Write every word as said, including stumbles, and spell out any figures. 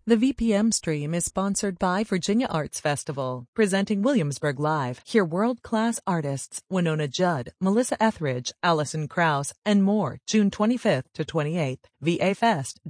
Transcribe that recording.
The V P M stream is sponsored by Virginia Arts Festival, presenting Williamsburg Live. Hear world-class artists Winona Judd, Melissa Etheridge, Alison Krauss, and more June twenty-fifth to twenty-eighth. V A Fest